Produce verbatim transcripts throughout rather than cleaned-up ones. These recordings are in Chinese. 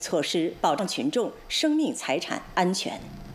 措施，保障群众生命财产安全。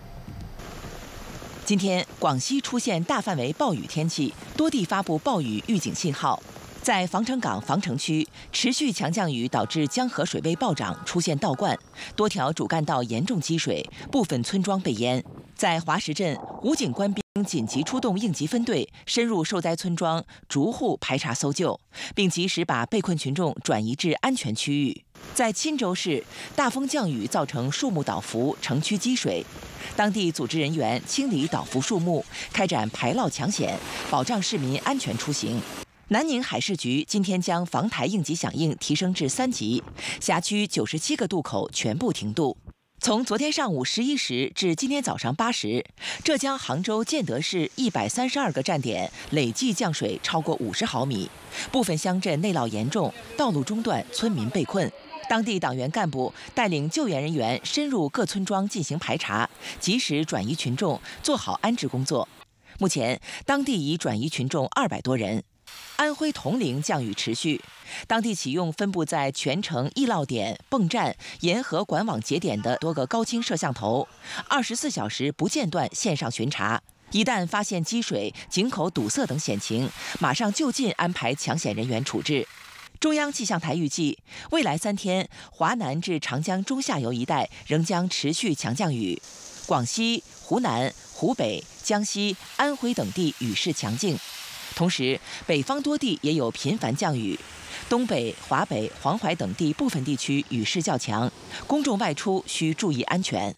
今天，广西出现大范围暴雨天气，多地发布暴雨预警信号。在防城港防城区，持续强降雨导致江河水位暴涨，出现倒灌，多条主干道严重积水，部分村庄被淹。在华石镇，武警官兵紧急出动应急分队，深入受灾村庄，逐户排查搜救，并及时把被困群众转移至安全区域。在钦州市，大风降雨造成树木倒伏，城区积水，当地组织人员清理倒伏树木，开展排涝抢险，保障市民安全出行。南宁海事局今天将防台应急响应提升至三级，辖区九十七个渡口全部停渡。从昨天上午十一时至今天早上八时，浙江杭州建德市一百三十二个站点累计降水超过五十毫米，部分乡镇内涝严重，道路中断，村民被困。当地党员干部带领救援人员深入各村庄进行排查，及时转移群众，做好安置工作。目前，当地已转移群众二百多人。安徽铜陵降雨持续，当地启用分布在全城易涝点、泵站、沿河管网节点的多个高清摄像头，二十四小时不间断线上巡查。一旦发现积水、井口堵塞等险情，马上就近安排抢险人员处置。中央气象台预计，未来三天，华南至长江中下游一带仍将持续强降雨，广西、湖南、湖北、江西、安徽等地雨势强劲。同时，北方多地也有频繁降雨，东北、华北、黄淮等地部分地区雨势较强，公众外出需注意安全。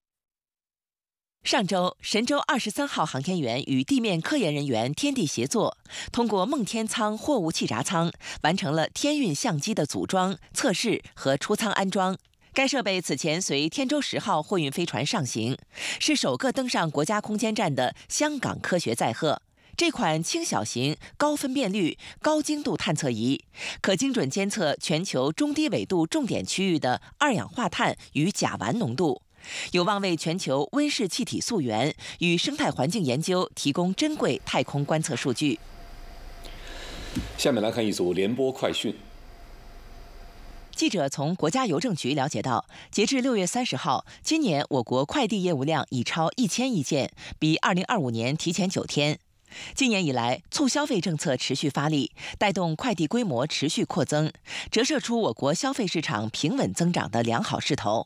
上周，神舟二十三号航天员与地面科研人员天地协作，通过梦天舱货物气闸舱完成了天运相机的组装、测试和出舱安装。该设备此前随天舟十号货运飞船上行，是首个登上国家空间站的香港科学载荷。这款轻小型、高分辨率、高精度探测仪，可精准监测全球中低纬度重点区域的二氧化碳与甲烷浓度，有望为全球温室气体溯源与生态环境研究提供珍贵太空观测数据。 下面来看一组联播快讯。 记者从国家邮政局了解到，截至六月三十号，今年我国快递业务量已超一千亿件，比二零二五年提前九天。今年以来，促消费政策持续发力，带动快递规模持续扩增，折射出我国消费市场平稳增长的良好势头。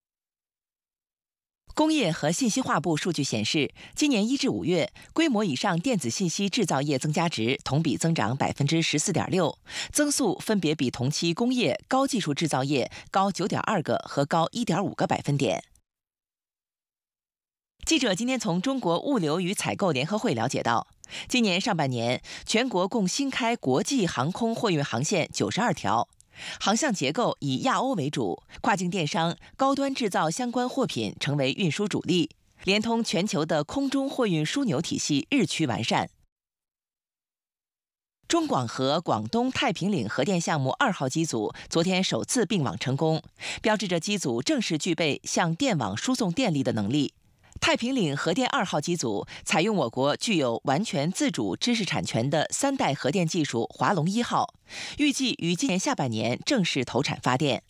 工业和信息化部数据显示，今年一至五月，规模以上电子信息制造业增加值同比增长百分之十四点六，增速分别比同期工业、高技术制造业高九点二个和高一点五个百分点。记者今天从中国物流与采购联合会了解到，今年上半年全国共新开国际航空货运航线九十二条，航向结构以亚欧为主，跨境电商、高端制造相关货品成为运输主力，连通全球的空中货运枢纽体系日趋完善。中广核广东太平岭核电项目二号机组昨天首次并网成功，标志着机组正式具备向电网输送电力的能力。太平岭核电二号机组采用我国具有完全自主知识产权的三代核电技术华龙一号，预计于今年下半年正式投产发电。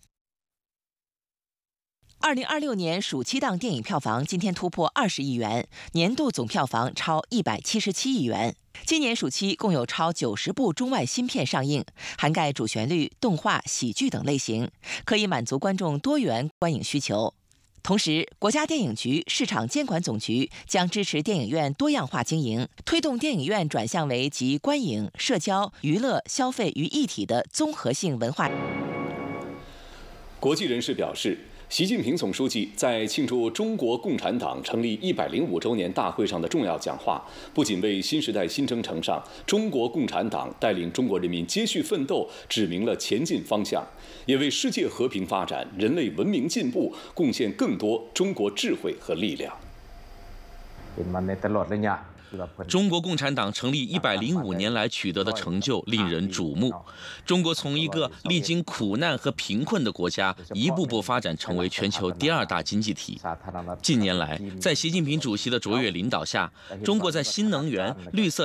二零二六年暑期档电影票房今天突破二十亿元，年度总票房超一百七十七亿元。今年暑期共有超九十部中外新片上映，涵盖主旋律、动画、喜剧等类型，可以满足观众多元观影需求。同时，国家电影局市场监管总局将支持电影院多样化经营，推动电影院转向为集观影、社交、娱乐、消费于一体的综合性文化。 国际人士表示，习近平总书记在庆祝中国共产党成立一百零五周年大会上的重要讲话，不仅为新时代新征程上中国共产党带领中国人民接续奋斗指明了前进方向，也为世界和平发展、人类文明进步贡献更多中国智慧和力量。 中国共产党成立一百零五年来取得的成就令人瞩目。中国从一个历经苦难和贫困的国家，一步步发展成为全球第二大经济体。近年来，在习近平主席的卓越领导下，中国在新能源、绿色